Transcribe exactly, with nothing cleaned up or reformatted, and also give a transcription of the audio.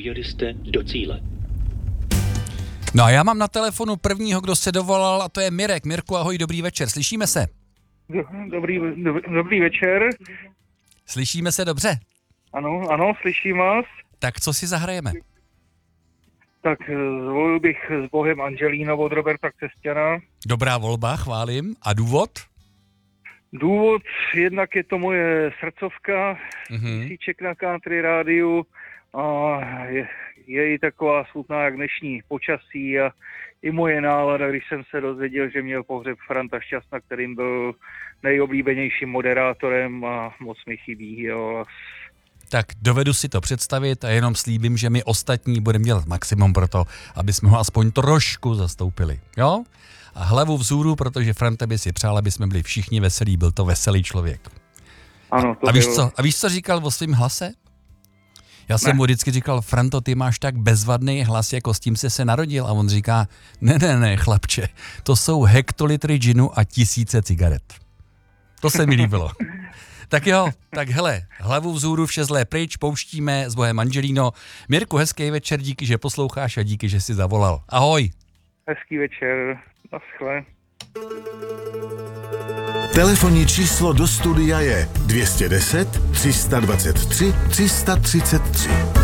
Dorazili jste do cíle. No a já mám na telefonu prvního, kdo se dovolal, a to je Mirek. Mirku, ahoj, dobrý večer, slyšíme se? Dobrý, dobrý, dobrý večer. Slyšíme se dobře? Ano, ano, slyším vás. Tak co si zahrajeme? Tak zvolil bych s Bohem Angelino od Roberta Křesťana. Dobrá volba, chválím. A důvod? Důvod, jednak je to moje srdcovka, Mhm. písíček na country rádiu a je, je i taková smutná jak dnešní počasí a i moje nálada, když jsem se dozvěděl, že měl pohřeb Franta Šťastna, kterým byl nejoblíbenějším moderátorem a moc mi chybí jeho hlas. Tak dovedu si to představit a jenom slíbím, že my ostatní budeme dělat maximum pro to, aby jsme ho aspoň trošku zastoupili. Jo? A hlavu vzhůru, protože Franta by si přál, aby jsme byli všichni veselí, byl to veselý člověk. Ano, to a, víš byl... co, a víš, co říkal o svým hlase? Já jsem Ne. mu vždycky říkal, Franto, ty máš tak bezvadný hlas, jako s tím jsi se narodil. A on říká, ne, ne, ne, chlapče, to jsou hektolitry džinu a tisíce cigaret. To se mi líbilo. Tak jo, tak hele, hlavu vzhůru, vše zlé pryč, pouštíme s Bohem Angelino. Mirku, hezký večer, díky, že posloucháš a díky, že jsi zavolal. Ahoj. Hezký večer, naschle. Telefonní číslo do studia je dvě stě deset, tři sta dvacet tři, tři sta třicet tři.